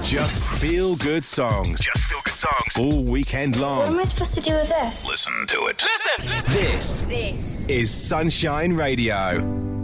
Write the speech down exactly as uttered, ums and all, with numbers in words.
Just feel good songs. Just feel good songs. All weekend long. What am I supposed to do with this? Listen to it. Listen! This, This is Sunshine Radio.